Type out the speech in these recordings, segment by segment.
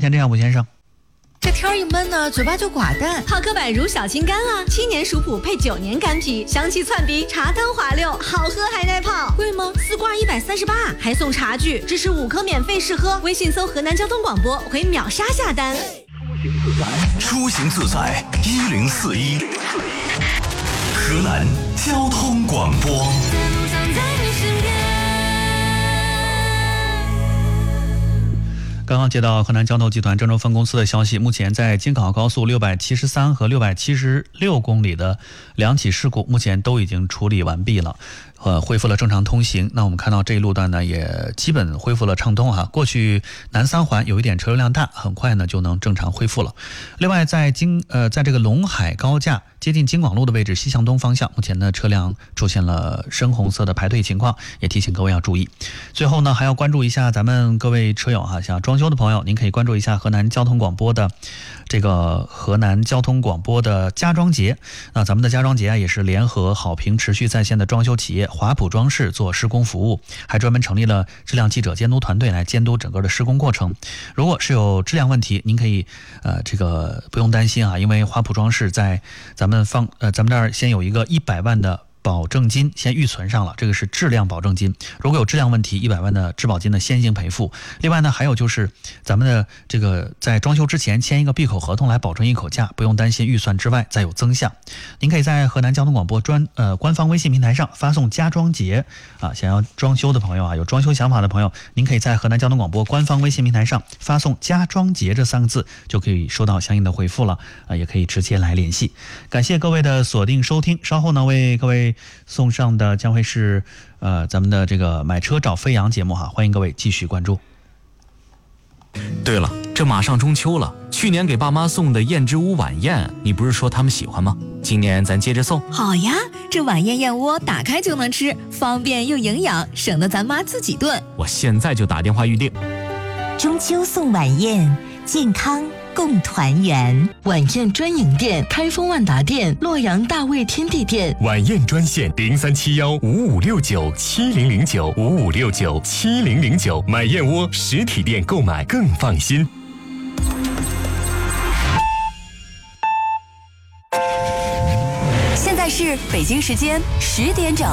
前这样，武先生。 这天一闷呢，嘴巴就寡淡。 好客百如小青柑啊，7年熟普配9年干皮，香气窜鼻，茶汤滑溜，好喝还耐泡。 贵吗 ？4罐138，还送茶具，支持5颗免费试喝。微信搜河南交通广播，回秒杀下单。 出行自在1041，河南交通广播。 刚刚接到河南交通集团郑州分公司的消息，目前在京考高速673和676公里的2起事故，目前都已经处理完毕了。恢复了正常通行。那我们看到这一路段呢，也基本恢复了畅通哈。过去南3环有一点车流量大，很快呢就能正常恢复了。另外，在这个陇海高架接近京广路的位置西向东方向，目前呢车辆出现了深红色的排队情况，也提醒各位要注意。最后呢，还要关注一下咱们各位车友哈，像装修的朋友，您可以关注一下河南交通广播的家装节。那咱们的家装节啊，也是联合好评持续在线的装修企业华普装饰做施工服务，还专门成立了质量记者监督团队来监督整个的施工过程。如果是有质量问题，您可以不用担心啊，因为华普装饰在咱们这儿先有一个100万的保证金先预存上了，这个是质量保证金。如果有质量问题，100万的质保金的先行赔付。另外呢，还有就是咱们的这个在装修之前签一个闭口合同来保证一口价，不用担心预算之外再有增项。您可以在河南交通广播官方微信平台上发送家装节啊，想要装修的朋友啊，有装修想法的朋友，您可以在河南交通广播官方微信平台上发送家装节这3个字，就可以收到相应的回复了啊，也可以直接来联系。感谢各位的锁定收听，稍后呢为各位送上的将会是咱们的这个买车找飞扬节目哈，欢迎各位继续关注。 对了，这马上中秋了，去年给爸妈送的燕之屋晚宴，你不是说他们喜欢吗？今年咱接着送。 好呀，这晚宴燕窝打开就能吃，方便又营养，省得咱妈自己炖。 我现在就打电话预定。 中秋送晚宴，健康共团圆。 晚宴专营店：开封万达店、洛阳大卫天地店。 晚宴专线03715569700955697009。买燕窝实体店购买更放心。 现在是北京时间10点整。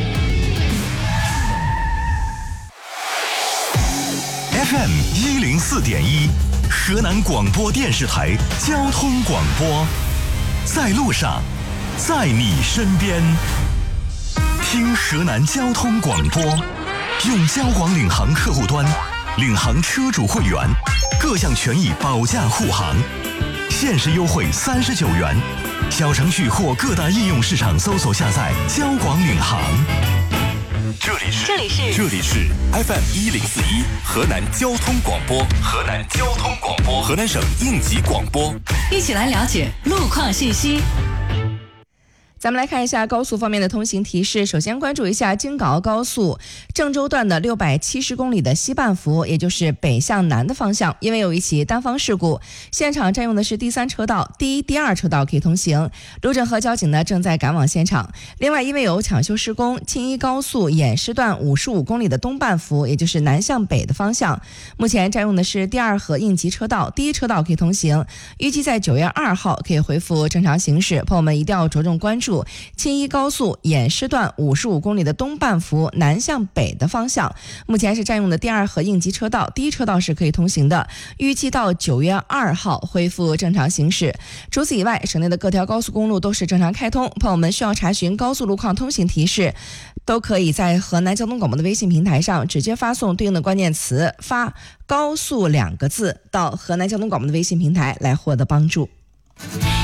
FM 104.1，河南广播电视台交通广播，在路上，在你身边。听河南交通广播，用交广领航客户端，领航车主会员，各项权益保驾护航，限时优惠39元。小程序或各大应用市场搜索下载交广领航。这里是 FM 104.1河南交通广播，河南省应急广播。 一起来了解路况信息。 咱们来看一下高速方面的通行提示。首先关注一下京港澳高速郑州段的670公里的西半幅，也就是北向南的方向，因为有一起单方事故，现场占用的是第3车道，第1、第2车道可以通行。路政和交警呢正在赶往现场。另外，因为有抢修施工，青衣高速偃师段55公里的东半幅，也就是南向北的方向，目前占用的是第2和应急车道，第1车道可以通行。预计在9月2号可以恢复正常行驶，朋友们一定要着重关注青衣高速偃师段55公里的东半幅南向北的方向，目前是占用的第2和应急车道，第1车道是可以通行的，预计到9月2号恢复正常行驶。除此以外，省内的各条高速公路都是正常开通，朋友们需要查询高速路况通行提示，都可以在河南交通广播的微信平台上直接发送对应的关键词，发高速2个字到河南交通广播的微信平台来获得帮助。